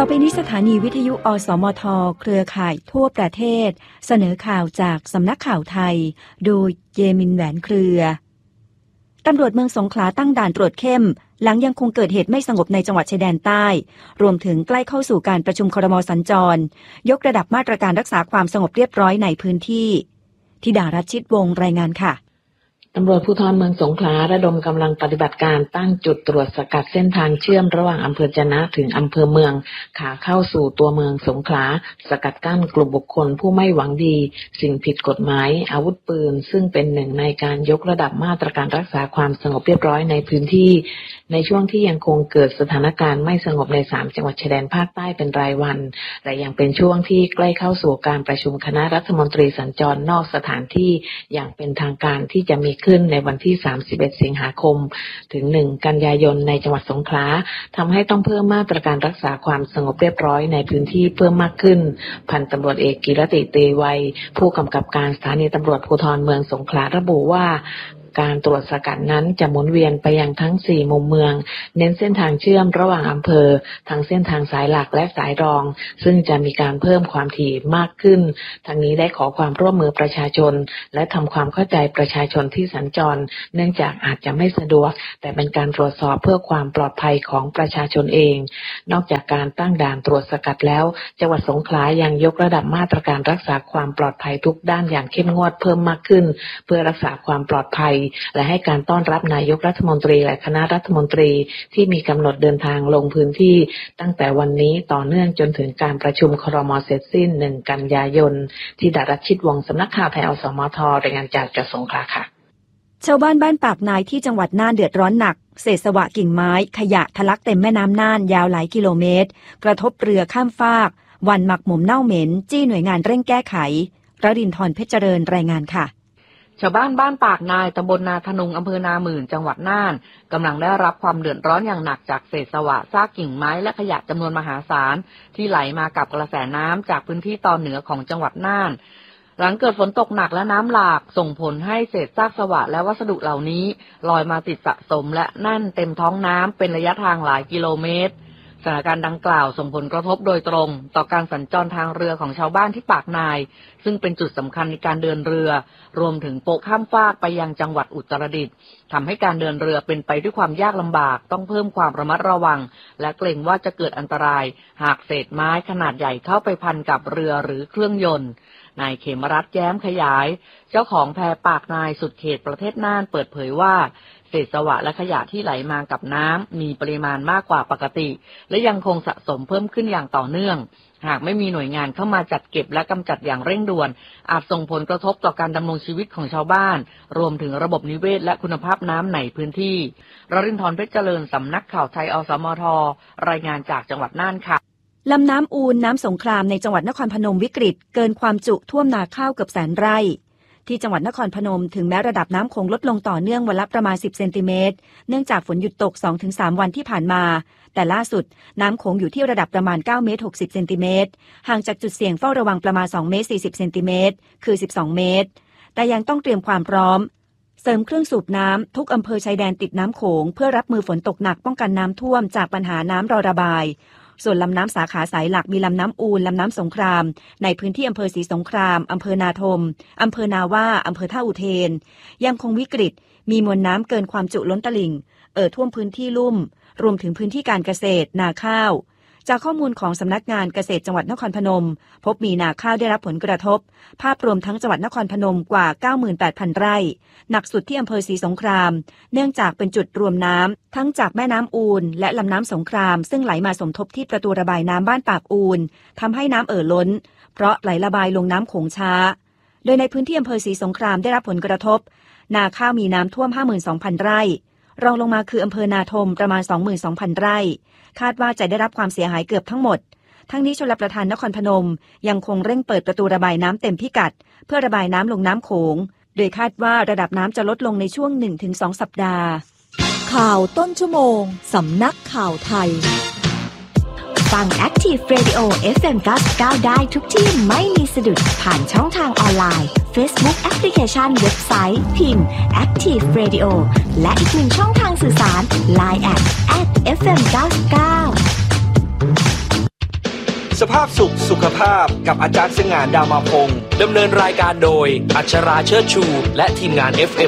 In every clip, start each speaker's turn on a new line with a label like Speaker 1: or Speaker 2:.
Speaker 1: ต่อไปนี้สถานีวิทยุอสมทเครือข่ายทั่วประเทศเสนอข่าวจากสำนักข่าวไทยโดยเยมินแหวนเครือตำรวจเมืองสงขลาตั้งด่านตรวจเข้มหลังยังคงเกิดเหตุไม่สงบในจังหวัดชายแดนใต้รวมถึงใกล้เข้าสู่การประชุมครม.สัญจรยกระดับมาตรการรักษาความสงบเรียบร้อยในพื้นที่ธิดารัชชิตวงศ์รายงานค่ะ
Speaker 2: ตำรวจภูธรเมืองสงขลาระดมกำลังปฏิบัติการตั้งจุดตรวจสกัดเส้นทางเชื่อมระหว่างอำเภอจะนะถึงอำเภอเมืองขาเข้าสู่ตัวเมืองสงขลาสกัดกั้นกลุ่มบุคคลผู้ไม่หวังดีสิ่งผิดกฎหมายอาวุธปืนซึ่งเป็นหนึ่งในการยกระดับมาตรการรักษาความสงบเรียบร้อยในพื้นที่ในช่วงที่ยังคงเกิดสถานการณ์ไม่สงบใน3จังหวัดชายแดนภาคใต้เป็นรายวันและยังเป็นช่วงที่ใกล้เข้าสู่การประชุมคณะรัฐมนตรีสัญจรนอกสถานที่อย่างเป็นทางการที่จะมีขึ้นในวันที่31 สิงหาคมถึง1 กันยายนในจังหวัดสงขลาทำให้ต้องเพิ่มมาตรการรักษาความสงบเรียบร้อยในพื้นที่เพิ่มมากขึ้นพันตำรวจเอกกิรติเตวัยผู้กำกับการสถานีตำรวจภูธรเมืองสงขลาระบุว่าการตรวจสกัดนั้นจะหมุนเวียนไปยังทั้ง4มุมเมืองเน้นเส้นทางเชื่อมระหว่างอำเภอทั้งเส้นทางสายหลักและสายรองซึ่งจะมีการเพิ่มความถี่มากขึ้นทั้งนี้ได้ขอความร่วมมือประชาชนและทำความเข้าใจประชาชนที่สัญจรเนื่องจากอาจจะไม่สะดวกแต่เป็นการตรวจสอบเพื่อความปลอดภัยของประชาชนเองนอกจากการตั้งด่านตรวจสกัดแล้วจังหวัดสงขลายังยกระดับมาตรการรักษาความปลอดภัยทุกด้านอย่างเข้มงวดเพิ่มมากขึ้นเพื่อรักษาความปลอดภัยและให้การต้อนรับนายกรัฐมนตรีและคณะรัฐมนตรีที่มีกำหนดเดินทางลงพื้นที่ตั้งแต่วันนี้ต่อเนื่องจนถึงการประชุมครม.เสร็จสิ้น1 กันยายนธิดารัชชิตวงศ์สำนักข่าวไทยอสมทรายงานจากจังหวัดสงขลาค่ะ
Speaker 1: ชาวบ้านปากนายที่จังหวัดน่านเดือดร้อนหนักเศษสวะกิ่งไม้ขยะทะลักเต็มแม่น้ำน่านยาวหลายกิโลเมตรกระทบเรือข้ามฟากวันหมักหมมเน่าเหม็นจี้หน่วยงานเร่งแก้ไขรรินทร์เพชรเจริญรายงานค่ะ
Speaker 3: ชาวบ้านปากนายตำบลนาทะนุงอำเภอนาหมื่นจังหวัดน่านกำลังได้รับความเดือดร้อนอย่างหนักจากเศษสวะซากกิ่งไม้และขยะจำนวนมหาศาลที่ไหลมากับกระแสน้ำจากพื้นที่ตอนเหนือของจังหวัดน่านหลังเกิดฝนตกหนักและน้ำหลากส่งผลให้เศษซากสวะและวัสดุเหล่านี้ลอยมาติดสะสมและแน่นเต็มท้องน้ำเป็นระยะทางหลายกิโลเมตรสถานการณ์ดังกล่าวส่งผลกระทบโดยตรงต่อการสัญจรทางเรือของชาวบ้านที่ปากนายซึ่งเป็นจุดสำคัญในการเดินเรือรวมถึงโป๊ะข้ามฟากไปยังจังหวัดอุตรดิตถ์ทำให้การเดินเรือเป็นไปด้วยความยากลำบากต้องเพิ่มความระมัดระวังและเกรงว่าจะเกิดอันตรายหากเศษไม้ขนาดใหญ่เข้าไปพันกับเรือหรือเครื่องยนต์นายเขมรัตน์แย้มขยายเจ้าของแพปากนายสุดเขตประเทศน่านเปิดเผยว่าเศษสวะและขยะที่ไหลมากับน้ำมีปริมาณมากกว่าปกติและยังคงสะสมเพิ่มขึ้นอย่างต่อเนื่องหากไม่มีหน่วยงานเข้ามาจัดเก็บและกำจัดอย่างเร่งด่วนอาจส่งผลกระทบต่อการดำรงชีวิตของชาวบ้านรวมถึงระบบนิเวศและคุณภาพน้ำในพื้นที่รรินทร์เพชรเจริญสำนักข่าวไทยอสมทรายงานจากจังหวัดน่านค่ะ
Speaker 1: ลำน้ำอูลน้ำสงครามในจังหวัดนครพนมวิกฤตเกินความจุท่วมนาข้าวเกือบ100,000 ไร่ที่จังหวัดนครพนมถึงแม้ระดับน้ำคงลดลงต่อเนื่องวันละประมาณ10 เซนติเมตรเนื่องจากฝนหยุดตก 2-3 วันที่ผ่านมาแต่ล่าสุดน้ำโขงอยู่ที่ระดับประมาณ9 เมตร 60 เซนติเมตรห่างจากจุดเสี่ยงเฝ้าระวังประมาณ2 เมตร 40 เซนติเมตรคือ12 เมตรแต่ยังต้องเตรียมความพร้อมเสริมเครื่องสูบน้ำทุกอำเภอชายแดนติดน้ำโขงเพื่อรับมือฝนตกหนักป้องกันน้ำท่วมจากปัญหาน้ำรอระบายส่วนลำน้ำสาขาสายหลักมีลำน้ำอูลลำน้ำสงครามในพื้นที่อำเภอศรีสงครามอำเภอนาทมอำเภอนาว่าอำเภอท่าอุเทนยังคงวิกฤตมีมวลน้ำเกินความจุล้นตลิ่งท่วมพื้นที่ลุ่มรวมถึงพื้นที่การเกษตรนาข้าวจากข้อมูลของสำนักงานเกษตรจังหวัดนครพนมพบมีนาข้าวได้รับผลกระทบภาพรวมทั้งจังหวัดนครพนมกว่า 98,000 ไร่หนักสุดที่อำเภอศรีสงครามเนื่องจากเป็นจุดรวมน้ำทั้งจากแม่น้ำอูลและลำน้ำสงครามซึ่งไหลมาสมทบที่ประตูระบายน้ำบ้านปากอูลทำให้น้ำล้นเพราะไหลระบายลงน้ำโขงช้าโดยในพื้นที่อำเภอศรีสงครามได้รับผลกระทบนาข้าวมีน้ำท่วม 52,000 ไร่รองลงมาคืออำเภอนาทมประมาณ 22,000 ไร่คาดว่าจะได้รับความเสียหายเกือบทั้งหมดทั้งนี้ชลประทานนครพนมยังคงเร่งเปิดประตูระบายน้ำเต็มพิกัดเพื่อระบายน้ำลงน้ำโขงโดยคาดว่าระดับน้ำจะลดลงในช่วง 1-2 สัปดาห์
Speaker 4: ข่าวต้นชั่วโมงสำนักข่าวไทยฟัง Active Radio FM 99ได้ทุกที่ไม่มีสะดุดผ่านช่องทางออนไลน์ Facebook แอปพลิเคชันเว็บไซต์พิมพ์ Active Radio และอีกหนึ่งช่องทางสื่อสาร Line @FM99
Speaker 5: ภาพสุขสุขภาพกับอาจารย์สง่า ดามาพงศ์ดำเนินรายการโดยอัชราเชิดชูและทีมงาน FM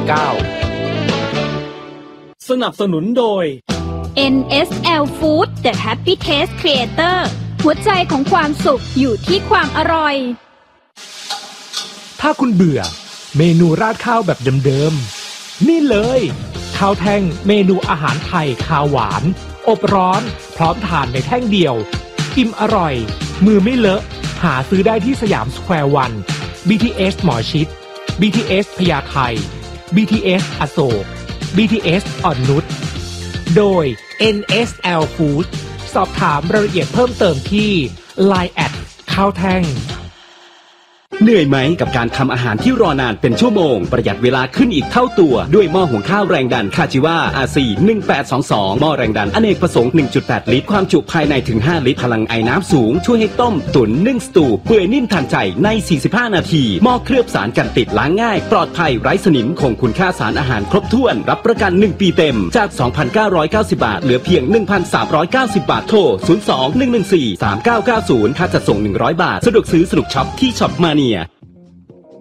Speaker 5: 99
Speaker 6: สนับสนุนโดย
Speaker 7: NSL Food The Happy Taste Creator หัวใจของความสุขอยู่ที่ความอร่อย
Speaker 6: ถ้าคุณเบื่อเมนูราดข้าวแบบเดิมๆนี่เลยข้าวแท่งเมนูอาหารไทยคาวหวานอบร้อนพร้อมทานในแท่งเดียวอิ่มอร่อยมือไม่เลอะหาซื้อได้ที่สยามสแควร์วัน BTS หมอชิต BTS พญาไท BTS อโศก BTS อ่อนนุชโดย NSL Food สอบถามรายละเอียดเพิ่มเติมที่ Line@ ข้าวแท่ง
Speaker 8: เหนื่อยไหมกับการทำอาหารที่รอนานเป็นชั่วโมงประหยัดเวลาขึ้นอีกเท่าตัวด้วยหม้อหุงข้าวแรงดันคาจิวา RC 1822หม้อแรงดันอเนกประสงค์ 1.8 ลิตรความจุภายในถึง5ลิตรพลังไอ้น้ำสูงช่วยให้ต้มตุ๋นนึ่งสตูเปื่อยนิ่มทันใจใน45นาทีหม้อเคลือบสารกันติดล้างง่ายปลอดภัยไร้สนิมคงคุณค่าสารอาหารครบถ้วนรับประกัน1ปีเต็มจาก 2,990 บาทเหลือเพียง 1,390 บาทโทร 02-114-3990 ค่าจัดส่ง100 บาทสะดวกซื้อสนุกช็อปที่ช็อปมาเนีย